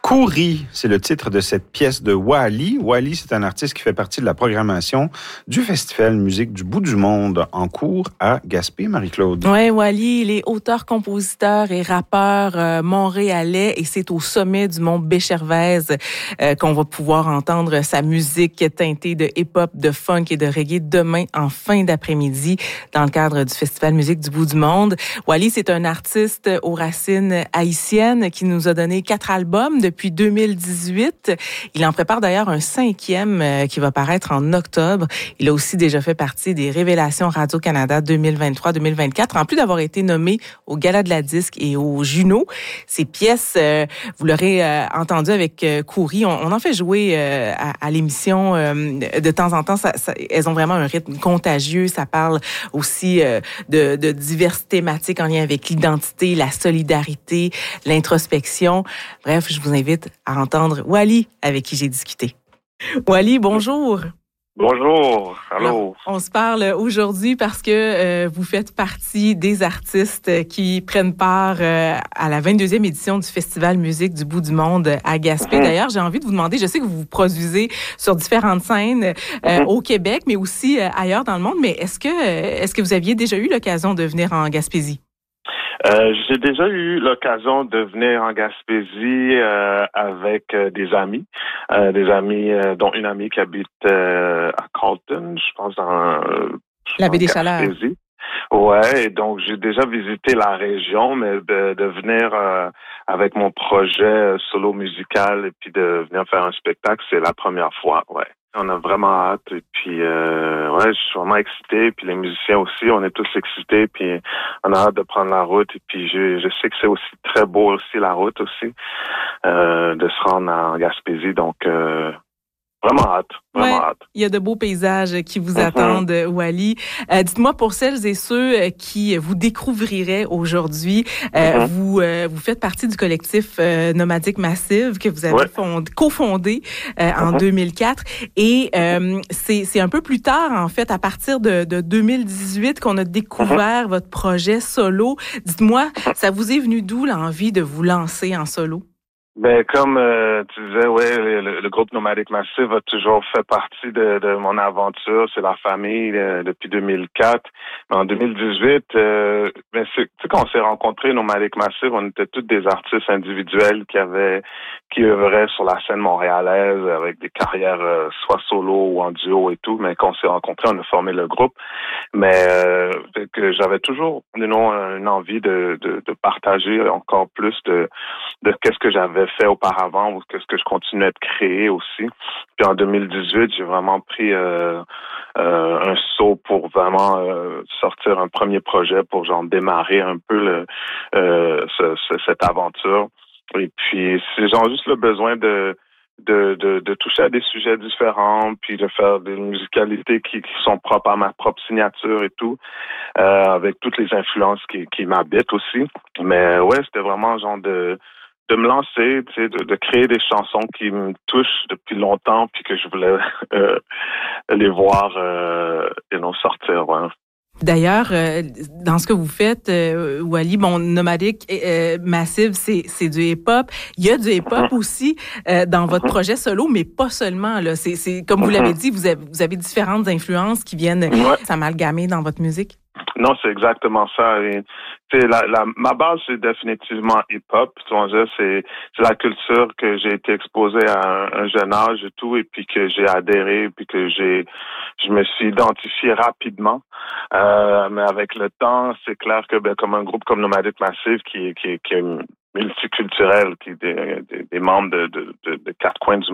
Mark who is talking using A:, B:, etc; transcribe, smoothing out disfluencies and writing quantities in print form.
A: Kouri, c'est le titre de cette pièce de Wally. Wally, c'est un artiste qui fait partie de la programmation du Festival Musique du Bout du Monde en cours à Gaspé, Marie-Claude.
B: Oui, Wally, il est auteur, compositeur et rappeur montréalais et c'est au sommet du mont Béchervaise qu'on va pouvoir entendre sa musique teintée de hip-hop, de funk et de reggae demain en fin d'après-midi dans le cadre du Festival Musique du Bout du Monde. Wally, c'est un artiste aux racines haïtiennes qui nous a donné 4 albums depuis 2018. Il en prépare d'ailleurs un 5e qui va paraître en octobre. Il a aussi déjà fait partie des Révélations Radio-Canada 2023-2024, en plus d'avoir été nommé au Gala de la Disque et au Juno. Ces pièces, vous l'aurez entendu avec Kouri, on en fait jouer à l'émission de temps en temps. Elles ont vraiment un rythme contagieux. Ça parle aussi de diverses thématiques en lien avec l'identité, la solidarité, l'introspection. Bref, je vous invite à entendre Wally, avec qui j'ai discuté. Wally, bonjour.
C: Bonjour, allô.
B: Alors, on se parle aujourd'hui parce que vous faites partie des artistes qui prennent part à la 22e édition du Festival Musique du Bout du Monde à Gaspé. D'ailleurs, j'ai envie de vous demander, je sais que vous vous produisez sur différentes scènes au Québec, mais aussi ailleurs dans le monde, mais est-ce que vous aviez déjà eu l'occasion de venir en Gaspésie?
C: J'ai déjà eu l'occasion de venir en Gaspésie avec des amis dont une amie qui habite à Carleton, je pense dans
B: la baie des Chaleurs.
C: Ouais, et donc j'ai déjà visité la région, mais de venir avec mon projet solo musical et puis de venir faire un spectacle, c'est la première fois, ouais. On a vraiment hâte et puis ouais, je suis vraiment excité, puis les musiciens aussi, on est tous excités, puis on a hâte de prendre la route et puis je sais que c'est aussi très beau aussi la route aussi de se rendre en Gaspésie, donc vraiment hâte.
B: Il y a de beaux paysages qui vous attendent, Wally. Dites-moi, pour celles et ceux qui vous découvriraient aujourd'hui, vous faites partie du collectif Nomadic Massive que vous avez cofondé en 2004. Et c'est un peu plus tard, en fait, à partir de 2018, qu'on a découvert votre projet solo. Dites-moi, ça vous est venu d'où l'envie de vous lancer en solo?
C: Ben comme tu disais, ouais, le groupe Nomadic Massive a toujours fait partie de mon aventure. C'est la famille depuis 2004. Mais en 2018, ben tu sais, quand on s'est rencontrés, Nomadic Massive, on était tous des artistes individuels qui œuvraient sur la scène montréalaise avec des carrières soit solo ou en duo et tout. Mais quand on s'est rencontrés, on a formé le groupe. Mais que j'avais toujours une envie de partager encore plus de qu'est-ce que j'avais fait auparavant ou qu'est-ce que je continuais de créer aussi. Puis en 2018, j'ai vraiment pris un saut pour vraiment sortir un premier projet pour genre démarrer un peu cette aventure. Et puis c'est genre juste le besoin de toucher à des sujets différents, puis de faire des musicalités qui sont propres à ma propre signature et tout, avec toutes les influences qui m'habitent aussi. Mais ouais, c'était vraiment genre de me lancer, tu sais, de créer des chansons qui me touchent depuis longtemps, puis que je voulais les voir sortir. Ouais.
B: D'ailleurs, dans ce que vous faites, Wally, Nomadic Massive, c'est du hip-hop. Il y a du hip-hop aussi dans votre projet solo, mais pas seulement. Là, c'est comme vous l'avez dit, vous avez différentes influences qui viennent s'amalgamer dans votre musique.
C: Non, c'est exactement ça. Et, ma base, c'est définitivement hip-hop. C'est la culture que j'ai été exposé à un jeune âge et tout, et puis que j'ai adhéré, puis que je me suis identifié rapidement. Mais avec le temps, c'est clair que comme un groupe comme Nomadic Massive qui est multiculturel, qui des membres de 4 coins du